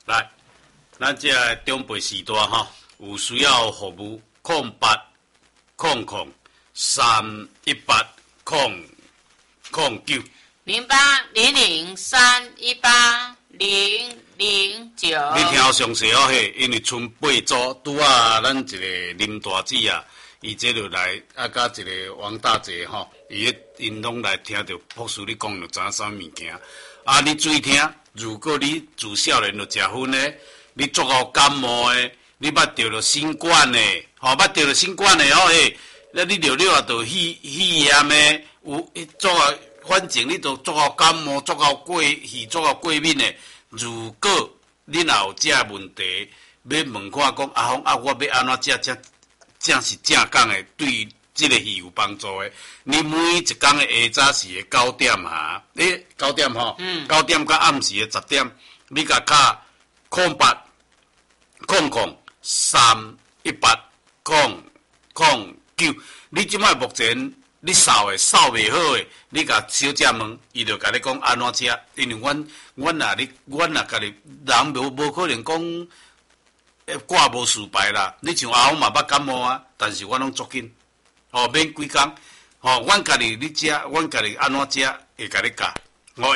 来，咱这中北时代哈，有需要服务0800-318-009。 0800-318-009。 你听详细哦嘿，因为剩8组，拄啊，咱一个林大姐啊，伊这就来啊，甲一个王大姐吼，因拢来听着博士你讲，就知影啥物件。啊，你注意听，如果你自少年就食薰的，你足够感冒的，你捌得了新冠的，吼，捌得了新冠的哦嘿，那你了啊，就肺炎的，有足啊，反正你都足够感冒，足够过肺，足够过敏的。如果你若有这问题，要问看讲阿峰啊，我要安怎食正是正讲的，对这个是有帮助的。你每一天的下早时的9点哈，9点吼，9点到暗时的10点，你甲卡0800-318-009，你即摆目前你扫袂好的，你甲小姐问，伊就甲你讲安怎食，因为阮若家己人无可能讲挂无事牌啦。你像阿峰嘛捌感冒啊，但是我拢足紧，免几工，阮家己你食，阮家己安怎食会甲你教。